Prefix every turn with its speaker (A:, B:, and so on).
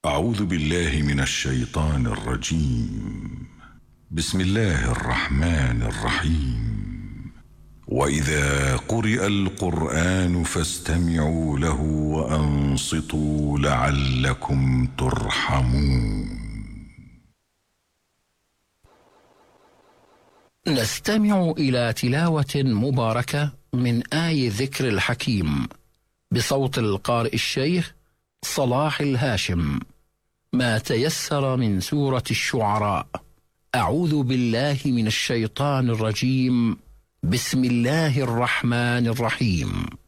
A: أعوذ بالله من الشيطان الرجيم. بسم الله الرحمن الرحيم. وإذا قرئ القرآن فاستمعوا له وأنصتوا لعلكم ترحمون.
B: نستمع إلى تلاوة مباركة من آي ذكر الحكيم بصوت القارئ الشيخ صلاح الهاشم، ما تيسر من سورة الشعراء. أعوذ بالله من الشيطان الرجيم. بسم الله الرحمن الرحيم.